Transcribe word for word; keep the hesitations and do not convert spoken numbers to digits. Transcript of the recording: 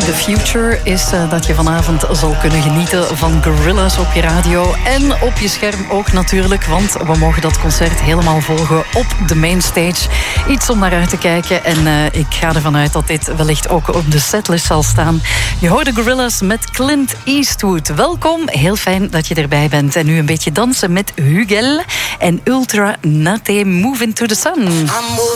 the Future is uh, dat je vanavond zal kunnen genieten van Gorillaz op je radio en op je scherm ook natuurlijk, want we mogen dat concert helemaal volgen op de mainstage. Iets om naar uit te kijken en uh, ik ga ervan uit dat dit wellicht ook op de setlist zal staan. Je hoorde Gorillaz met Clint Eastwood. Welkom, heel fijn dat je erbij bent. En nu een beetje dansen met Hugel en Ultra Nate, Move Into the Sun.